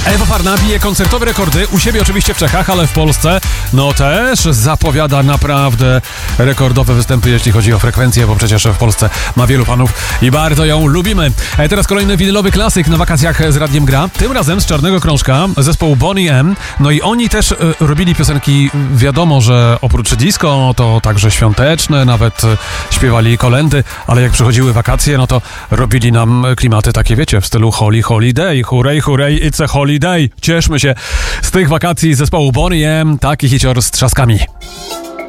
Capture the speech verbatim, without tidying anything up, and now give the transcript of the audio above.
Ewa Farna bije koncertowe rekordy, u siebie oczywiście w Czechach, ale w Polsce no też zapowiada naprawdę rekordowe występy, jeśli chodzi o frekwencję, bo przecież w Polsce ma wielu fanów i bardzo ją lubimy. E, teraz kolejny winylowy klasyk na wakacjach z Radiem Gra, tym razem z Czarnego Krążka, zespołu Boney M. No i oni też e, robili piosenki, wiadomo, że oprócz disco to także świąteczne, nawet e, śpiewali kolędy, ale jak przychodziły wakacje, no to robili nam klimaty takie, wiecie, w stylu Holy Holiday, hurray, hurray, it's a holiday. Cieszmy się z tych wakacji zespołu Boney M, taki hicior z trzaskami.